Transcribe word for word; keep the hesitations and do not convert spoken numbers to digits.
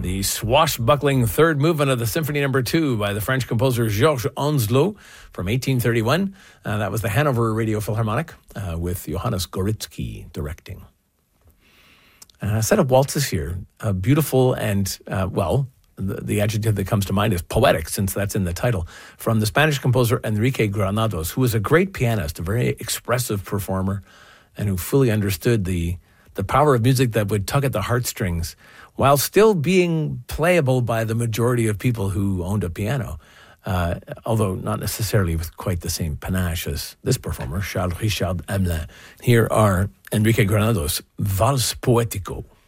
The swashbuckling third movement of the Symphony Number Two by the French composer Georges Onslow from eighteen thirty-one. Uh, that was the Hanover Radio Philharmonic uh, with Johannes Goritsky directing. Uh, a set of waltzes here, uh, beautiful and, uh, well, the, the adjective that comes to mind is poetic, since that's in the title, from the Spanish composer Enrique Granados, who was a great pianist, a very expressive performer, and who fully understood the, the power of music that would tug at the heartstrings while still being playable by the majority of people who owned a piano, uh, although not necessarily with quite the same panache as this performer, Charles Richard Hamelin. Here are Enrique Granados' Valse Poetico.